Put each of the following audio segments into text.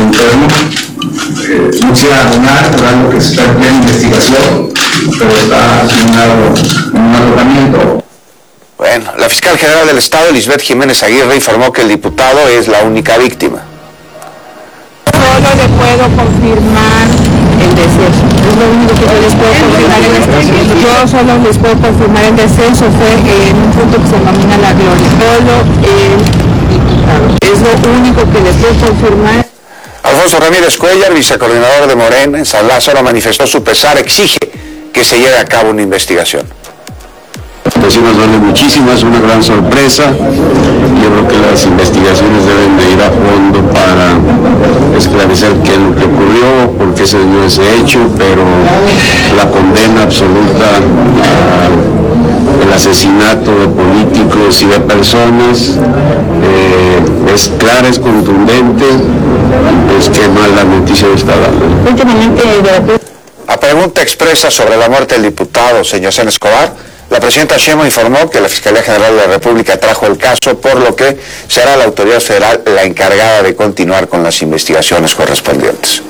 enfermo. No quisiera abonar por algo que está en plena investigación, pero está en un alojamiento. Bueno, la fiscal general del Estado, Lisbeth Jiménez Aguirre, informó que el diputado es la única víctima. Solo le puedo confirmar el deceso. Es lo único que yo les puedo confirmar en este momento. Yo solo les puedo confirmar el deceso, fue en un punto que se denomina La Gloria. Solo el diputado. Es lo único que les puedo confirmar. Alfonso Ramírez Cuellar, vicecoordinador de Morena en San Lázaro, manifestó su pesar, exige que se lleve a cabo una investigación. Pues sí nos duele muchísimo, es una gran sorpresa. Yo creo que las investigaciones deben de ir a fondo para esclarecer qué es lo que ocurrió, por qué se dio ese hecho, pero la condena absoluta al asesinato de políticos y de personas es clara, es contundente, pues qué mala noticia está dando. A pregunta expresa sobre la muerte del diputado señor Sen Escobar, la presidenta Sheinbaum informó que la Fiscalía General de la República trajo el caso, por lo que será la autoridad federal la encargada de continuar con las investigaciones correspondientes.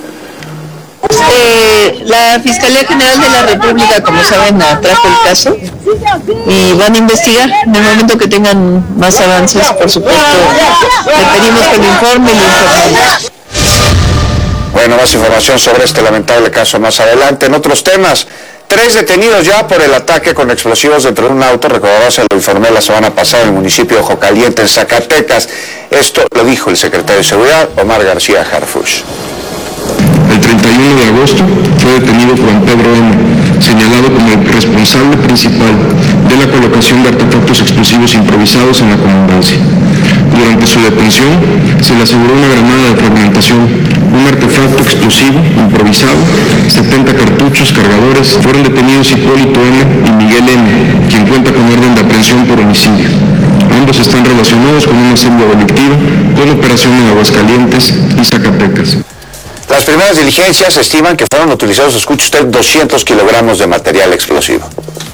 La Fiscalía General de la República, como saben, trajo el caso y van a investigar. En el momento que tengan más avances, por supuesto, le pedimos que lo informe y lo informamos. Bueno, más información sobre este lamentable caso más adelante. En otros temas, 3 detenidos ya por el ataque con explosivos dentro de un auto, recordado, se lo informé la semana pasada en el municipio de Ojo Caliente, en Zacatecas. Esto lo dijo el secretario de Seguridad, Omar García Harfuch. El 31 de agosto fue detenido Juan Pedro M., señalado como el responsable principal de la colocación de artefactos explosivos improvisados en la comandancia. Durante su detención se le aseguró una granada de fragmentación, un artefacto explosivo improvisado, 70 cartuchos cargadores. Fueron detenidos Hipólito M. y Miguel M., quien cuenta con orden de aprehensión por homicidio. Ambos están relacionados con una célula delictiva con operación en Aguascalientes y Zacatecas. Las primeras diligencias estiman que fueron utilizados, escuche usted, 200 kilogramos de material explosivo.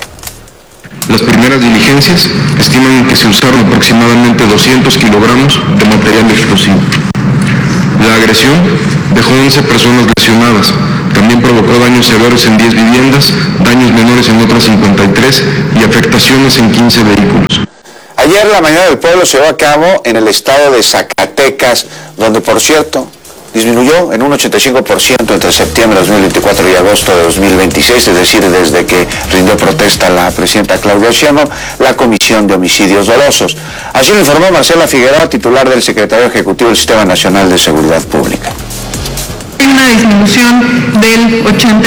Las primeras diligencias estiman que se usaron aproximadamente 200 kilogramos de material explosivo. La agresión dejó 11 personas lesionadas. También provocó daños severos en 10 viviendas, daños menores en otras 53 y afectaciones en 15 vehículos. Ayer la Mañana del Pueblo se llevó a cabo en el estado de Zacatecas, donde, por cierto, disminuyó en un 85% entre septiembre de 2024 y agosto de 2026, es decir, desde que rindió protesta la presidenta Claudia Sheinbaum, la Comisión de Homicidios Dolosos. Así lo informó Marcela Figueroa, titular del Secretario Ejecutivo del Sistema Nacional de Seguridad Pública. Hay una disminución del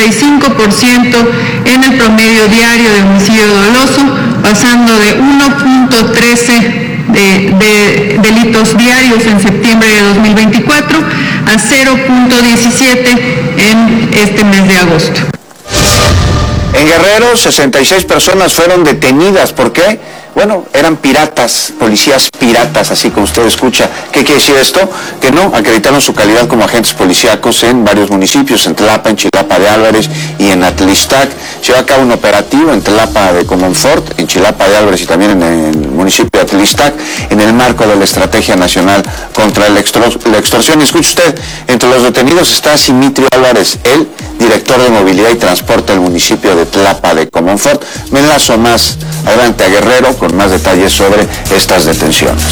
85% en el promedio diario de homicidio doloso, pasando de 1.13 de delitos diarios en septiembre de 2024 a 0.17 en este mes de agosto. En Guerrero, 66 personas fueron detenidas. ¿Por qué? Bueno, eran piratas, policías piratas, así como usted escucha. ¿Qué quiere decir esto? Que no acreditaron su calidad como agentes policíacos en varios municipios, en Tlapa, en Chilapa de Álvarez y en Atlistac. Se llevó a cabo un operativo en Tlapa de Comonfort, en Chilapa de Álvarez y también en el municipio de Atlistac, en el marco de la Estrategia Nacional contra la Extorsión. Y escuche usted, entre los detenidos está Simitrio Álvarez, el director de Movilidad y Transporte del municipio de Tlapa de Comonfort. Me enlazo más adelante a Guerrero con más detalles sobre estas detenciones.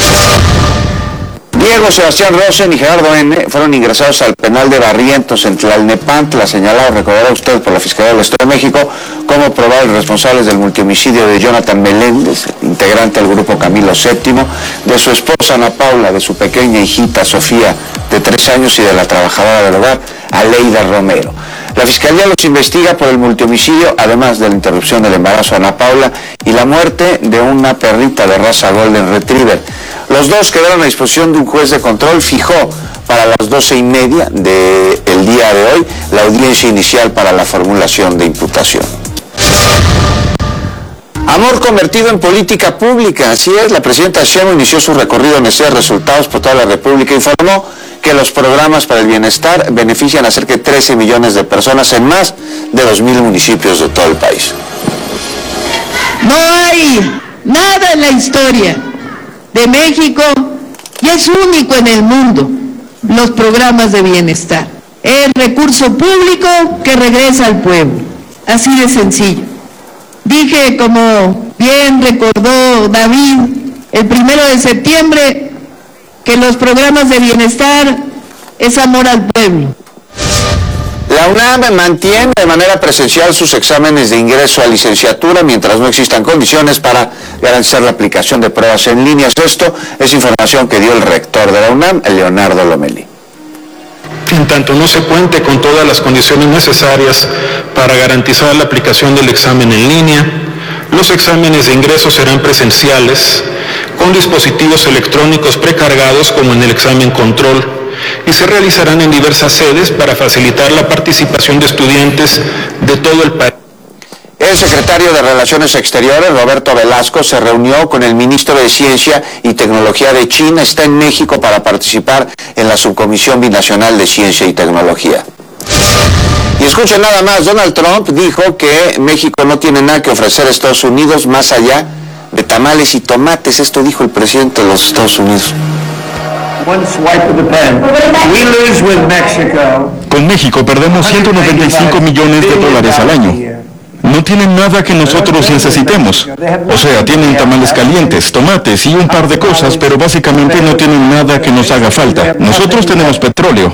Diego Sebastián Rosen y Gerardo N. fueron ingresados al penal de Barrientos en Tlalnepantla, señalado, recordará usted, por la Fiscalía del Estado de México como probables responsables del multihomicidio de Jonathan Meléndez, integrante del grupo Camilo VII, de su esposa Ana Paula, de su pequeña hijita Sofía, de 3 años, y de la trabajadora del hogar, Aleida Romero. La Fiscalía los investiga por el multihomicidio, además de la interrupción del embarazo de Ana Paula y la muerte de una perrita de raza Golden Retriever. Los dos quedaron a disposición de un juez de control. Fijó para las 12:30 del día de hoy la audiencia inicial para la formulación de imputación. Amor convertido en política pública, así es. La presidenta Sheinbaum inició su recorrido en ese resultados por toda la República. Informó que los programas para el bienestar benefician a cerca de 13 millones de personas en más de 2,000 municipios de todo el país. No hay nada en la historia de México, y es único en el mundo, los programas de bienestar. Es recurso público que regresa al pueblo, así de sencillo. Dije, como bien recordó David, el 1 de septiembre, que los programas de bienestar es amor al pueblo. La UNAM mantiene de manera presencial sus exámenes de ingreso a licenciatura mientras no existan condiciones para garantizar la aplicación de pruebas en línea. Esto es información que dio el rector de la UNAM, Leonardo Lomelí. En tanto no se cuente con todas las condiciones necesarias para garantizar la aplicación del examen en línea, los exámenes de ingreso serán presenciales, con dispositivos electrónicos precargados como en el examen control, y se realizarán en diversas sedes para facilitar la participación de estudiantes de todo el país. El secretario de Relaciones Exteriores, Roberto Velasco, se reunió con el ministro de Ciencia y Tecnología de China. Está en México para participar en la Subcomisión Binacional de Ciencia y Tecnología. Y escuchen nada más, Donald Trump dijo que México no tiene nada que ofrecer a Estados Unidos más allá de tamales y tomates. Esto dijo el presidente de los Estados Unidos. Con México perdemos 195 millones de dólares al año. No tienen nada que nosotros necesitemos. O sea, tienen tamales calientes, tomates y un par de cosas, pero básicamente no tienen nada que nos haga falta. Nosotros tenemos petróleo.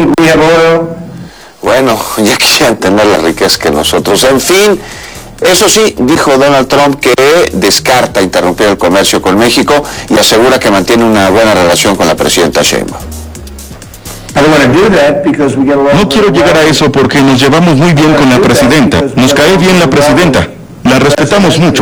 Bueno, ya quisieran tener la riqueza que nosotros. En fin, eso sí, dijo Donald Trump que descarta interrumpir el comercio con México y asegura que mantiene una buena relación con la presidenta Sheinbaum. No quiero llegar a eso porque nos llevamos muy bien con la presidenta. Nos cae bien la presidenta. La respetamos mucho.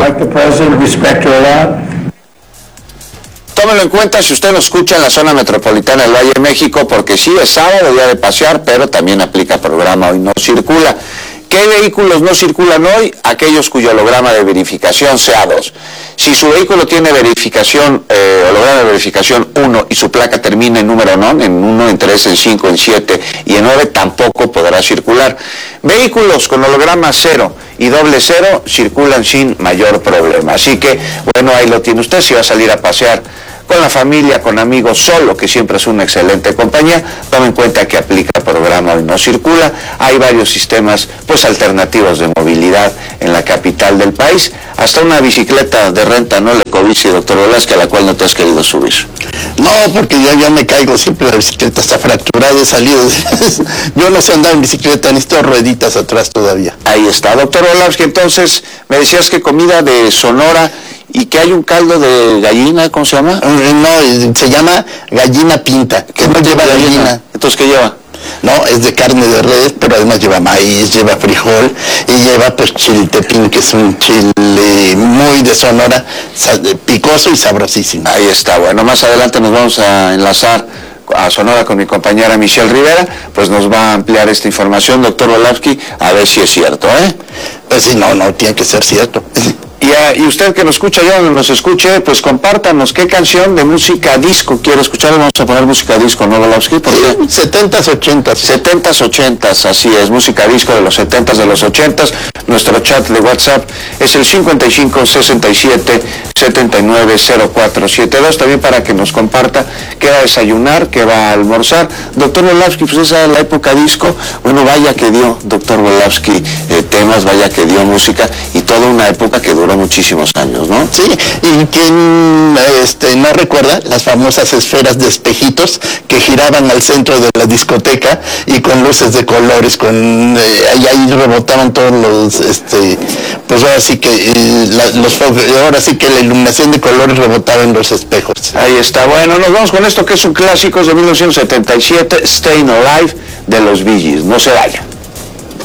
Tómelo en cuenta si usted nos escucha en la zona metropolitana del Valle de México, porque sí, es sábado, día de pasear, pero también aplica programa Hoy No Circula. ¿Qué vehículos no circulan hoy? Aquellos cuyo holograma de verificación sea 2. Si su vehículo tiene verificación, holograma de verificación 1 y su placa termina en número non, en 1, en 3, en 5, en 7 y en 9, tampoco podrá circular. Vehículos con holograma 0 y doble 0 circulan sin mayor problema. Así que, bueno, ahí lo tiene usted. Si va a salir a pasear con la familia, con amigos, solo, que siempre es una excelente compañía, tome en cuenta que aplica el programa Hoy No Circula. Hay varios sistemas pues alternativos de movilidad en la capital del país, hasta una bicicleta de renta, ¿no? Le cobice, doctor Velázquez, a la cual no te has querido subir. No, porque ya me caigo siempre, la bicicleta está fracturada, he salido. Yo no sé andar en bicicleta, necesito rueditas atrás todavía. Ahí está, doctor Velázquez. Entonces, me decías que comida de Sonora y que hay un caldo de gallina, ¿cómo se llama? No, se llama gallina pinta, que no lleva gallina. Entonces, ¿qué lleva? No, es de carne de res, pero además lleva maíz, lleva frijol y lleva pues chiltepín, que es un chile muy de Sonora, picoso y sabrosísimo. Ahí está, bueno, más adelante nos vamos a enlazar a Sonora con mi compañera Michelle Rivera, pues nos va a ampliar esta información, doctor Velázquez, a ver si es cierto, ¿eh? Pues sí, no, tiene que ser cierto. Y usted que nos escucha, ya donde nos escuche, pues compártanos qué canción de música disco quiere escuchar. Vamos a poner música disco, ¿no, Velázquez? ¿Por qué? 70s, 80s. 70s, 80s, así es, música disco de los 70s, de los 80s. Nuestro chat de WhatsApp es el 55 67 79 0472, también para que nos comparta qué va a desayunar, qué va a almorzar. Doctor Velázquez, pues esa es la época disco. Bueno, vaya que dio, doctor Velázquez, temas, vaya que dio música, y toda una época que duró muchísimos años, ¿no? Sí, y quien no recuerda las famosas esferas de espejitos que giraban al centro de la discoteca y con luces de colores, ahí rebotaban todos los, pues ahora sí que ahora sí que la iluminación de colores rebotaba en los espejos. Ahí está, bueno, nos vamos con esto que es un clásico de 1977, Staying Alive, de los Bee Gees. No se vayan.